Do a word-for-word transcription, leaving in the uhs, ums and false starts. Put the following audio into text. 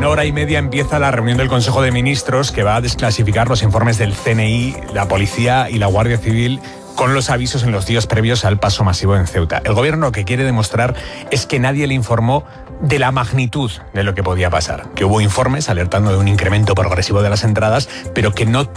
hora y media empieza la reunión del Consejo de Ministros que va a desclasificar los informes del C N I, la Policía y la Guardia Civil con los avisos en los días previos al paso masivo en Ceuta. El gobierno lo que quiere demostrar es que nadie le informó de la magnitud de lo que podía pasar, que hubo informes alertando de un incremento progresivo de las entradas, pero que no